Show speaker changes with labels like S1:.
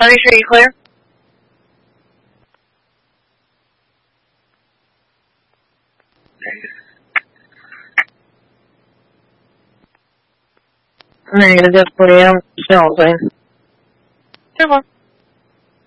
S1: Alicia, are you clear? Negative, 40 out, Charlotte. Come on.